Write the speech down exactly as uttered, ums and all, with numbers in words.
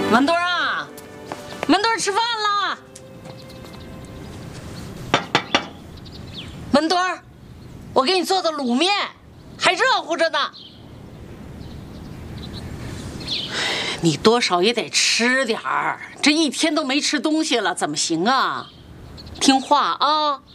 文墩啊，文墩吃饭啦！文墩，我给你做的卤面还热乎着呢，你多少也得吃点儿。这一天都没吃东西了，怎么行啊？听话啊！